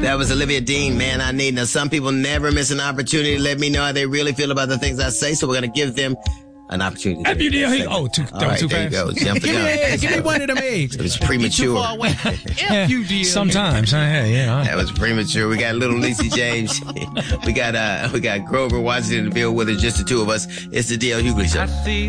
That was Olivia Dean, Man I Need. Now, some people never miss an opportunity to let me know how they really feel about the things I say, so we're going to give them an opportunity. Too fast. There you go. Jump the gun. Give me one of them eggs. It was premature. Sometimes. Yeah. That was premature. We got little Lacey James. we got Grover Washington in the field with us, just the two of us. It's the D.L. Hughley Show.